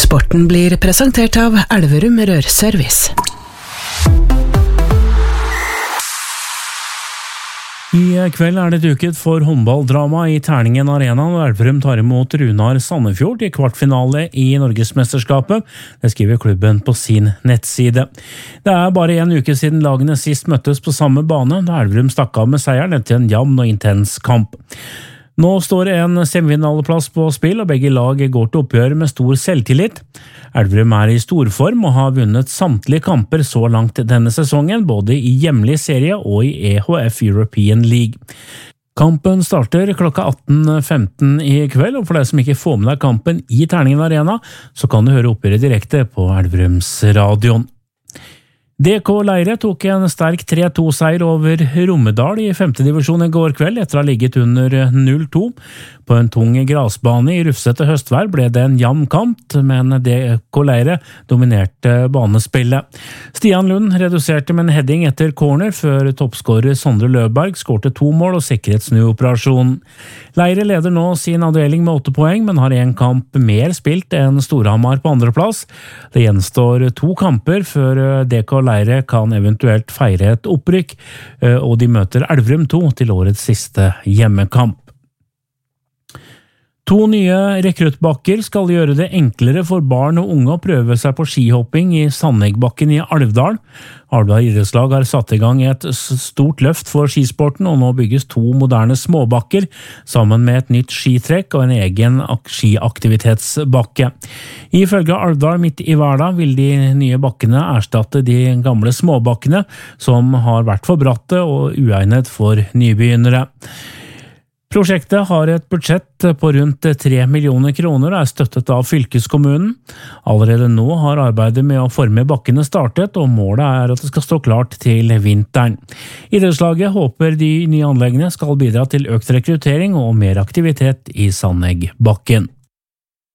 Sporten blir presentert av Elverum Rørservice. I kveld det duket for håndballdrama i Terningen Arena når Elverum tar imot Runar Sandefjord i kvartfinale i Norgesmesterskapet. Det skriver klubben på sin nettside. Det bare en uke siden lagene sist møttes på samme bane, da Elverum stakk av med seieren etter en jevn og intens kamp. Nå står en semifinaleplass på spill, og begge lag går til oppgjør med stor selvtillit. Elverum i storform og har vunnet samtlige kamper så langt denne sesongen, både i hjemlig serie og i EHF European League. Kampen starter klokka 18.15 i kveld, og for deg som ikke får med deg kampen i Terningen Arena, så kan du høre oppgjøret direkte på Elverums radioen. DK Leire tok en sterk 3-2-seier over Romedal i 5. divisjon i går kveld etter å ha ligget under 0-2. På en tung grasbane i rufsete høstvær ble det en jevn kamp, men DK Leire dominerte banespillet. Stian Lund reduserte med en heading etter corner før toppskårer Sondre Løberg skårte 2 mål og sikret snuoperasjonen. Leire leder nå sin avdeling med 8 poeng, men har en kamp mer spilt enn Storhamar på andreplass. Det gjenstår 2 kamper før DK Leire kan eventuelt feire et opprykk, og de møter Elverum 2 til årets siste hjemmekamp. 2 nye rekruttbakker skal gjøre det enklere for barn og unge å prøve seg på skihopping i Sandegbakken i Alvdal. Alvdal idrettslag har satt i gang et stort løft for skisporten, og nå bygges 2 moderne småbakker sammen med et nytt skitrekk og en egen skiaktivitetsbakke. Ifølge Alvdal midt i hverdag vil de nye bakkene erstatte de gamle småbakkene som har vært for bratte og uegnet for nybegynnere. Prosjektet har et budsjett på rundt 3 millioner kroner og støttet av fylkeskommunen. Allerede nå har arbeidet med å forme bakkene startet, og målet at det skal stå klart til vinteren. Idrettslaget håper de nye anleggene skal bidra til økt rekruttering og mer aktivitet i Sandegbakken.